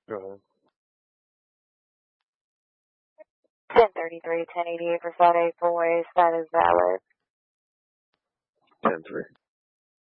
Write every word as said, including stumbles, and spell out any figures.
Go ahead. ten thirty-three, ten eighty-eight for Flight eight four ways. That is valid. ten three.